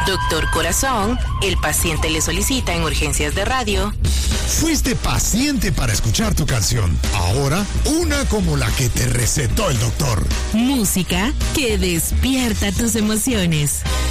Doctor Corazón, el paciente le solicita en urgencias de radio. Fuiste paciente para escuchar tu canción. Ahora, una como la que te recetó el doctor. Música que despierta tus emociones.